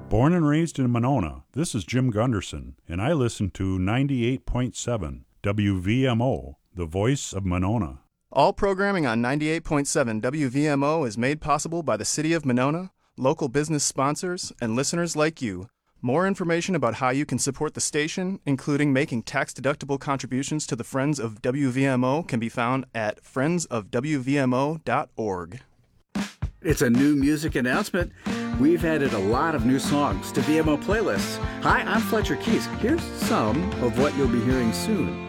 Born and raised in Monona, this is Jim Gunderson, and I listen to 98.7 WVMO, the voice of Monona. All programming on 98.7 WVMO is made possible by the City of Monona, local business sponsors, and listeners like you. More information about how you can support the station, including making tax-deductible contributions to the Friends of WVMO, can be found at friendsofwvmo.org. It's a new music announcement. We've added a lot of new songs to VMO playlists. Hi, I'm Fletcher Keys. Here's some of what you'll be hearing soon.